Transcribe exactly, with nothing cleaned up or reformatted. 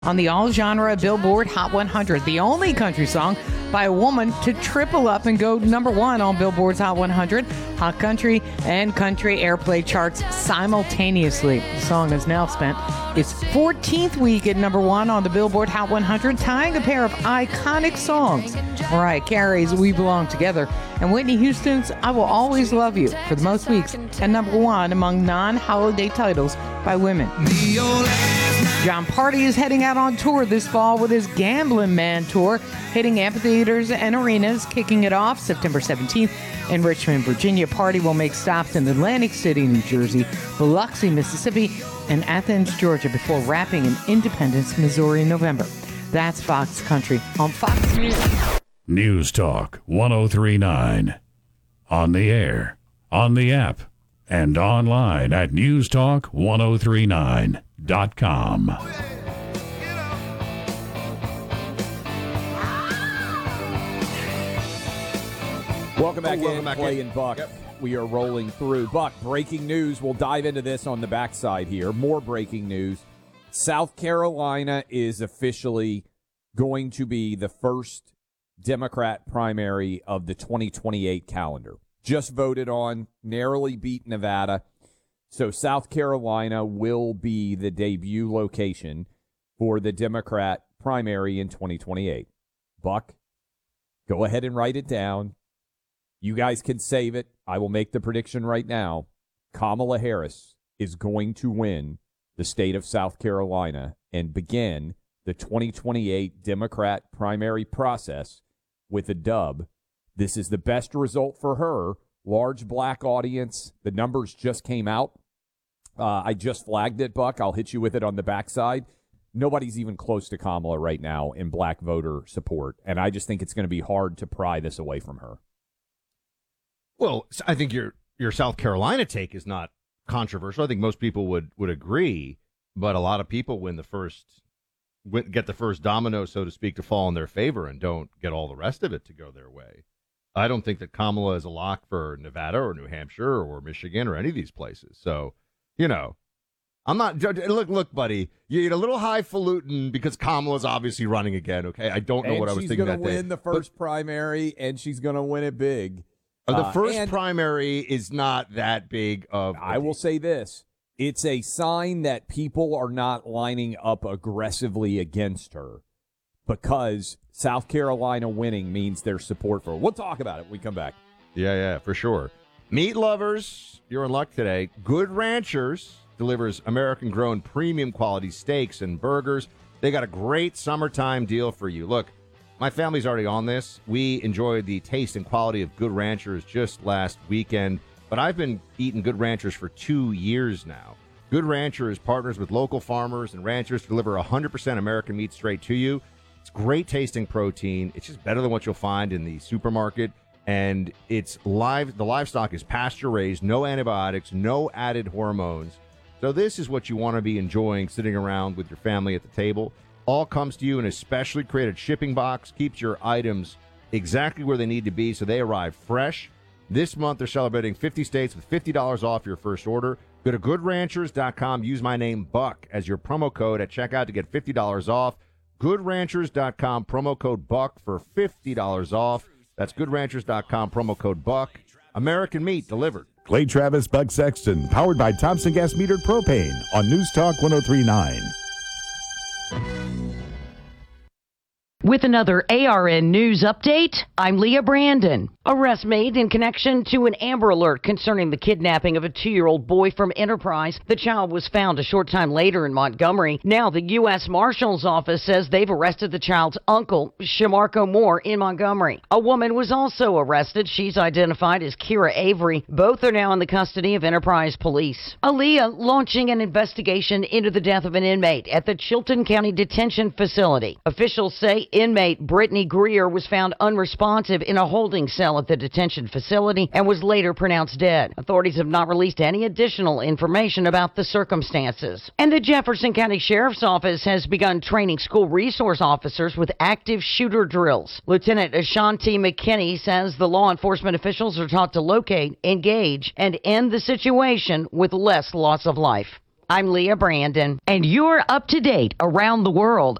on the all-genre Billboard Hot one hundred, the only country song by a woman to triple up and go number one on Billboard's Hot one hundred, Hot Country, and Country Airplay charts simultaneously. The song has now spent its fourteenth week at number one on the Billboard Hot one hundred, tying a pair of iconic songs, Mariah Carey's We Belong Together and Whitney Houston's I Will Always Love You, for the most weeks at number one among non-holiday titles by women. Jon Pardi is heading out on tour this fall with his Gambling Man Tour, hitting amphitheaters and arenas, kicking it off September seventeenth in Richmond, Virginia. Pardi will make stops in Atlantic City, New Jersey, Biloxi, Mississippi, and Athens, Georgia, before wrapping in Independence, Missouri in November. That's Fox Country on Fox News. News Talk one oh three point nine. On the air, on the app, and online at news talk ten thirty-nine dot com. Welcome back oh, welcome in, back Clay in. and Buck. Yep. We are rolling through. Buck, breaking news. We'll dive into this on the backside here. More breaking news. South Carolina is officially going to be the first Democrat primary of the twenty twenty-eight calendar. Just voted on, narrowly beat Nevada. So South Carolina will be the debut location for the Democrat primary in twenty twenty-eight. Buck, go ahead and write it down. You guys can save it. I will make the prediction right now. Kamala Harris is going to win the state of South Carolina and begin the twenty twenty-eight Democrat primary process with a dub. This is the best result for her. Large black audience. The numbers just came out. Uh, I just flagged it, Buck. I'll hit you with it on the backside. Nobody's even close to Kamala right now in black voter support, and I just think it's going to be hard to pry this away from her. Well, I think your your South Carolina take is not controversial. I think most people would, would agree, but a lot of people win the first win, get the first domino, so to speak, to fall in their favor and don't get all the rest of it to go their way. I don't think that Kamala is a lock for Nevada or New Hampshire or Michigan or any of these places. So, you know, I'm not look, look, buddy. You get a little highfalutin because Kamala's obviously running again. Okay, I don't know and what I was thinking that day. She's going to win the first but, primary, and she's going to win it big. Uh, the first uh, primary is not that big of. I will say this: it's a sign that people are not lining up aggressively against her, because South Carolina winning means their support for her. We'll talk about it when we come back. Yeah, yeah, for sure. Meat lovers, you're in luck today. Good Ranchers delivers American-grown premium quality steaks and burgers. They got a great summertime deal for you. Look, my family's already on this. We enjoyed the taste and quality of Good Ranchers just last weekend, but I've been eating Good Ranchers for two years now. Good Ranchers partners with local farmers and ranchers to deliver one hundred percent American meat straight to you. It's great tasting protein. It's just better than what you'll find in the supermarket. And it's live. The livestock is pasture raised, no antibiotics, no added hormones. So this is what you want to be enjoying sitting around with your family at the table. All comes to you in a specially created shipping box, keeps your items exactly where they need to be so they arrive fresh. This month they're celebrating fifty states with fifty dollars off your first order. Go to good ranchers dot com. Use my name, Buck, as your promo code at checkout to get fifty dollars off. good ranchers dot com, promo code Buck for fifty dollars off. That's good ranchers dot com, promo code Buck. American meat delivered. Clay Travis, Buck Sexton, powered by Thompson Gas Metered Propane on News Talk ten thirty-nine. With another A R N News update, I'm Leah Brandon. Arrest made in connection to an Amber Alert concerning the kidnapping of a two-year-old boy from Enterprise. The child was found a short time later in Montgomery. Now the U S Marshal's Office says they've arrested the child's uncle, Shamarco Moore, in Montgomery. A woman was also arrested. She's identified as Kira Avery. Both are now in the custody of Enterprise Police. Aaliyah launching an investigation into the death of an inmate at the Chilton County Detention Facility. Officials say inmate Brittany Greer was found unresponsive in a holding cell at the detention facility and was later pronounced dead. Authorities have not released any additional information about the circumstances. And the Jefferson County Sheriff's Office has begun training school resource officers with active shooter drills. Lieutenant Ashanti McKinney says the law enforcement officials are taught to locate, engage, and end the situation with less loss of life. I'm Leah Brandon, and you're up to date around the world